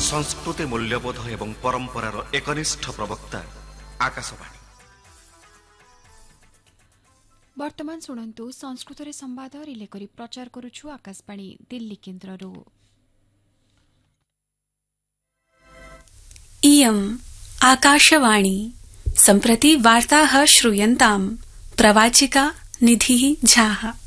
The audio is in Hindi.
संस्कृति मूल्यबोध एवं परंपरार एकनिष्ठ प्रवक्ता आकाशवाणी। वर्तमान शुणु संस्कृत संवाद रिले करी प्रचार करुछु आकाशवाणी दिल्ली केन्द्ररू। इयम् आकाशवाणी। सम्प्रति वार्ताः श्रूयन्ताम्। प्रवाचिका निधिः झाः।